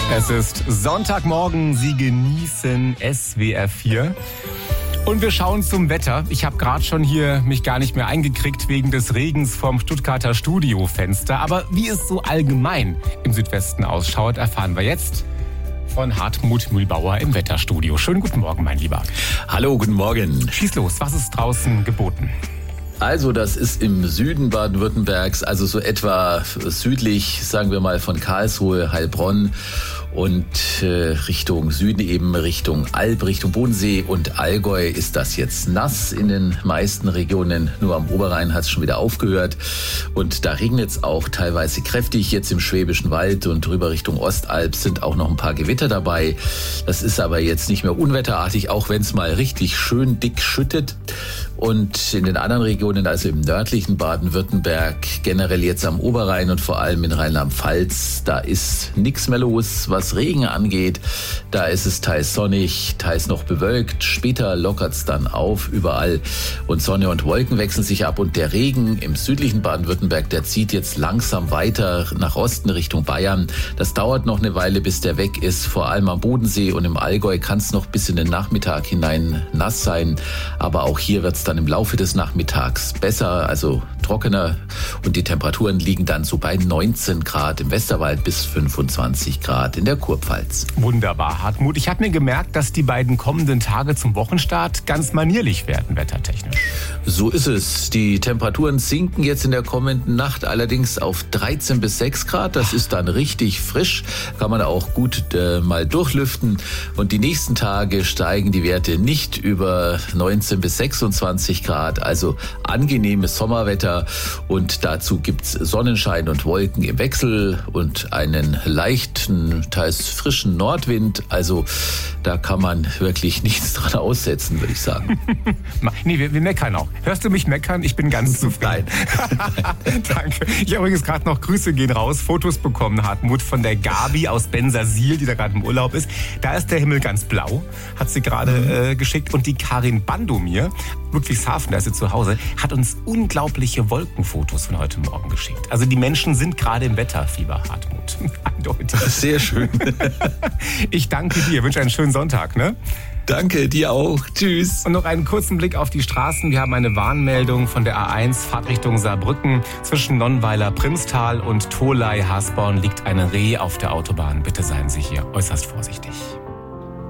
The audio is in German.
Es ist Sonntagmorgen, Sie genießen SWR 4. Und wir schauen zum Wetter. Ich habe gerade schon hier mich gar nicht mehr eingekriegt wegen des Regens vom Stuttgarter Studiofenster. Aber wie es so allgemein im Südwesten ausschaut, erfahren wir jetzt von Hartmut Mühlbauer im Wetterstudio. Schönen guten Morgen, mein Lieber. Hallo, guten Morgen. Schieß los, was ist draußen geboten? Also das ist im Süden Baden-Württembergs, also so etwa südlich, sagen wir mal von Karlsruhe, Heilbronn und Richtung Süden eben Richtung Alb, Richtung Bodensee und Allgäu ist das jetzt nass in den meisten Regionen. Nur am Oberrhein hat es schon wieder aufgehört und da regnet es auch teilweise kräftig. Jetzt im Schwäbischen Wald und rüber Richtung Ostalb sind auch noch ein paar Gewitter dabei. Das ist aber jetzt nicht mehr unwetterartig, auch wenn es mal richtig schön dick schüttet. Und in den anderen Regionen, also im nördlichen Baden-Württemberg, generell jetzt am Oberrhein und vor allem in Rheinland-Pfalz, da ist nichts mehr los, was Regen angeht. Da ist es teils sonnig, teils noch bewölkt. Später lockert es dann auf überall und Sonne und Wolken wechseln sich ab. Und der Regen im südlichen Baden-Württemberg, der zieht jetzt langsam weiter nach Osten Richtung Bayern. Das dauert noch eine Weile, bis der weg ist. Vor allem am Bodensee und im Allgäu kann es noch bis in den Nachmittag hinein nass sein. Aber auch hier wird es dann im Laufe des Nachmittags besser, also trockener und die Temperaturen liegen dann so bei 19 Grad im Westerwald bis 25 Grad in der Kurpfalz. Wunderbar, Hartmut. Ich habe mir gemerkt, dass die beiden kommenden Tage zum Wochenstart ganz manierlich werden, wettertechnisch. So ist es. Die Temperaturen sinken jetzt in der kommenden Nacht allerdings auf 13 bis 6 Grad. Das ist dann richtig frisch, kann man auch gut mal durchlüften. Und die nächsten Tage steigen die Werte nicht über 19 bis 26 Grad, also angenehmes Sommerwetter. Und dazu gibt's Sonnenschein und Wolken im Wechsel und einen leichten, teils frischen Nordwind. Also da kann man wirklich nichts dran aussetzen, würde ich sagen. Nee, wir meckern auch. Hörst du mich meckern? Ich bin ganz zufrieden. Danke. Ich habe übrigens gerade noch Grüße gehen raus, Fotos bekommen, Hartmut, von der Gabi aus Bensersiel, die da gerade im Urlaub ist. Da ist der Himmel ganz blau, hat sie gerade geschickt. Und die Karin Bandomir, Ludwigshafen, da ist sie zu Hause, hat uns unglaubliche Wolkenfotos von heute Morgen geschickt. Also die Menschen sind gerade im Wetterfieber, Hartmut. Eindeutig. Sehr schön. Ich danke dir, wünsche einen schönen Sonntag, ne? Danke, dir auch. Tschüss. Und noch einen kurzen Blick auf die Straßen. Wir haben eine Warnmeldung von der A1 Fahrtrichtung Saarbrücken. Zwischen Nonnweiler-Primstal und Tholey-Hasborn liegt ein Reh auf der Autobahn. Bitte seien Sie hier äußerst vorsichtig.